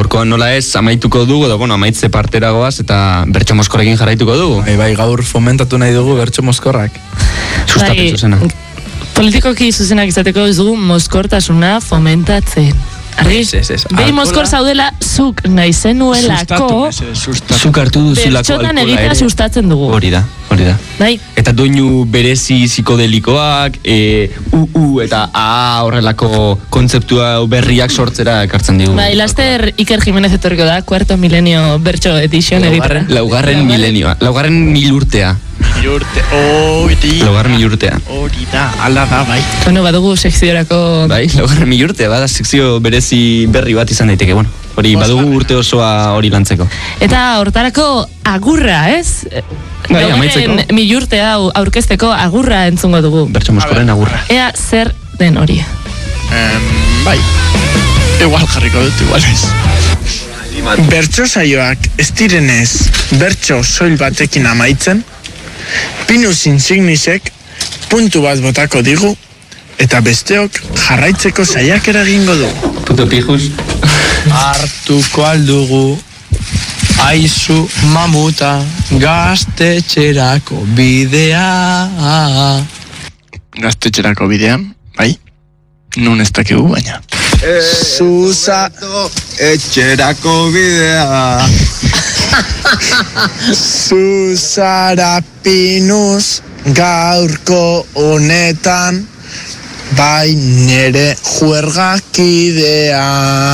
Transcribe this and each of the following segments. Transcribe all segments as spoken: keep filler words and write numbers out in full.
gaurkoan nola ez, amaituko dugu, edo, bueno, amaitze parteragoaz, eta bertso mozkorrekin jarraituko dugu. Bai, bai, gaur fomentatu nahi dugu bertso mozkorrak. Sustatu zuzena. Politikoki zuzenak izateko ez dugu mozkortasuna fomentatzen. Argi? Behi mozkor zaudela zuk nahi zenuelako zuk hartu duzulako bertxotan egitea sustatzen dugu. Hori da, hori da. Bai. Eta doinu berezi psikodelikoak, e, u, u eta a horrelako kontzeptua berriak sortzera ekartzen digu. Bai, laster Iker Jimenez etorriko da, kuarto milenio bertxo edition egitera. Laugarren milenioa, laugarren mil urtea. Milurte, hori da. Laugarren mil urtea. Hori da, ala da, bai. Bueno, badugu sekziorako... Bai, laugarren mil urtea, bada sekzio berezi berri bat izan daiteke, bueno. Hori, badugu urte osoa hori lantzeko. Eta hortarako agurra, ez? Bai, amaitzeko. Mil urtea aurkezteko agurra entzungo dugu. Bertso mozkorren agurra. Ea zer den hori. Um, bai, igual jarriko dut, igual ez. Bertso saioak ez direnez bertso soil batekin amaitzen, Pinus Insignisek puntu bat botako digu, eta besteok jarraitzeko saiakera egingo dugu. Puto pijus. Hartuko aldugu, aizu mamuta, gaztetxerako bidea. Gaztetxerako bidean, bai, nun ez dakigu baina. Zuza etxerako bidea. Zuzara Pinus gaurko honetan, bai nere juergakidea.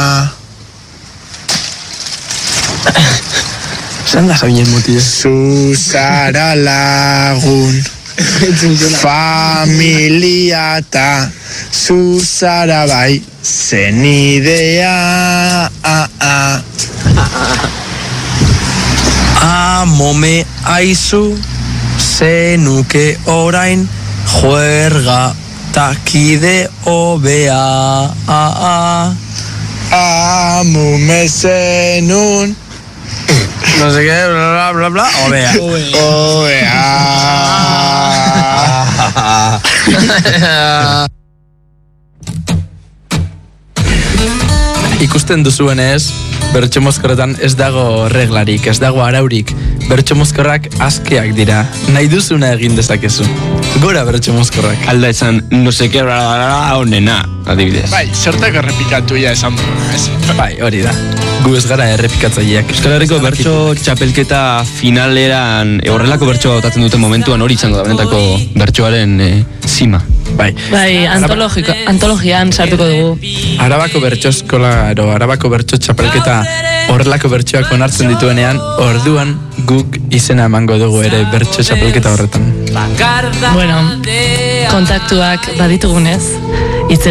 Zan da zabinen mutio. Zuzara lagun, familia eta zuzara bai zenidea. Amome aizu, zenuke orain, juerga takide obea. Amume zenun, no sé qué, bla bla bla bla, obea. Obea. Ikusten duzuenez, bertso mozkorretan ez dago reglarik, ez dago araurik. Bertso mozkorrak askeak dira. Nahi duzuna egin dezakezu. Gora bertso mozkorrak. Alda esan, no se que honena, adibidez. Bai, zertako errepikatu ya esan dugu, ez? Bai, hori da. Gu ez gara errepikatzaileak. Euskal Herriko bertso txapelketa finaleran e, horrelako bertso hautatzen duten momentuan hori izango da benetako bertsoaren e, zima. Bai. Bai, antologiko, antologian sartuko dugu. Arabako bertso eskola, ero, Arabako bertso txapelketa horrelako bertsoak onartzen dituenean, orduan guk izena emango dugu ere bertso txapelketa horretan. Bueno, kontaktuak baditugunez,